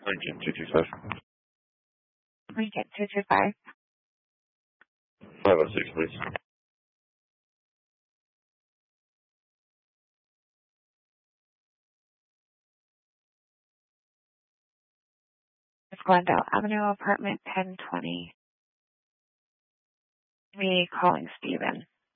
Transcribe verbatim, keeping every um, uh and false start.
Lincoln two two five. Lincoln two two five. five oh six, please. It's Glendale Avenue, apartment ten twenty. Me calling Steven.